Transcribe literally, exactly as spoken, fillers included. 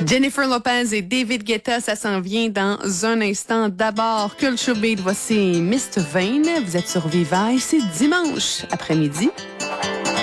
Jennifer Lopez et David Guetta, ça s'en vient dans un instant. D'abord, Culture Beat, voici Mister Vane. Vous êtes sur Viva et c'est dimanche après-midi.